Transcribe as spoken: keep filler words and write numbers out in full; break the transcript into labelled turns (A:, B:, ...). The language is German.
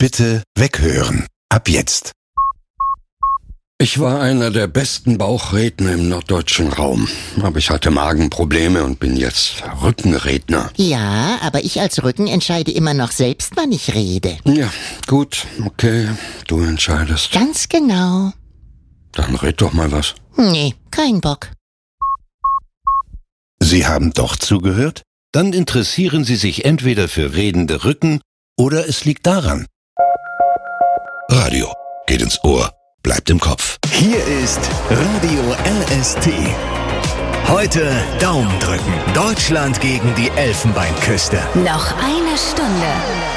A: Bitte weghören. Ab jetzt.
B: Ich war einer der besten Bauchredner im norddeutschen Raum. Aber ich hatte Magenprobleme und bin jetzt Rückenredner.
C: Ja, aber ich als Rücken entscheide immer noch selbst, wann ich rede.
B: Ja, gut, okay, du entscheidest.
C: Ganz genau.
B: Dann red doch mal was.
C: Nee, kein Bock.
A: Sie haben doch zugehört? Dann interessieren Sie sich entweder für redende Rücken oder es liegt daran. Radio geht ins Ohr, bleibt im Kopf.
D: Hier ist Radio L S T. Heute Daumen drücken. Deutschland gegen die Elfenbeinküste.
E: Noch eine Stunde.